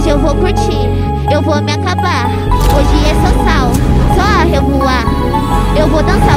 Hoje eu vou curtir, eu vou me acabar. Hoje é só sal, só a revoar. Eu vou dançar